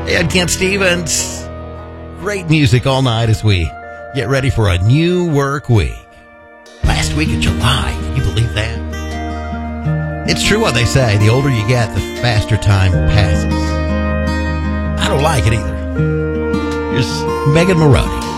And Kent Stevens. Great music all night as we get ready for a new work week. Last week of July, can you believe that? It's true what they say, the older you get, the faster time passes. I don't like it either. Here's Megan Maroney.